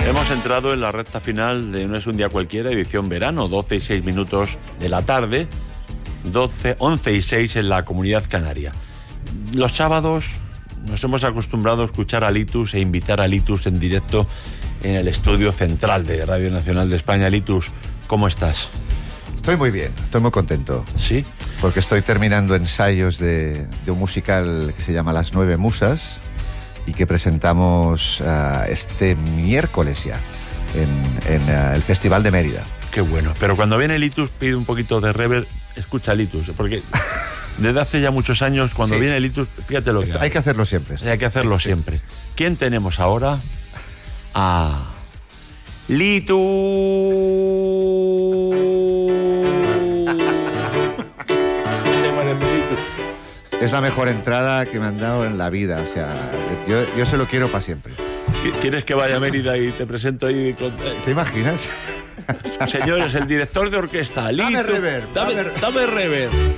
Hemos entrado en la recta final de No es un día cualquiera, edición verano, 12 y 6 minutos de la tarde, 11 y 6 en la Comunidad Canaria. Los sábados nos hemos acostumbrado a escuchar a Litus e invitar a Litus en directo en el estudio central de Radio Nacional de España. Litus, ¿cómo estás? Estoy muy bien, estoy muy contento. ¿Sí? Porque estoy terminando ensayos de un musical que se llama Las Nueve Musas y que presentamos este miércoles ya en el Festival de Mérida. Qué bueno. Pero cuando viene Litus pide un poquito de reverb. Escucha Litus, porque desde hace ya muchos años cuando viene Litus, fíjate lo que hay que hacerlo siempre. Hay que hacerlo siempre. ¿Quién tenemos ahora? A Litus. Es la mejor entrada que me han dado en la vida. O sea, yo se lo quiero para siempre. ¿Quieres que vaya a Mérida y te presento ahí? ¿Te imaginas? Señores, el director de orquesta, Litus. Dame reverb. Dame reverb.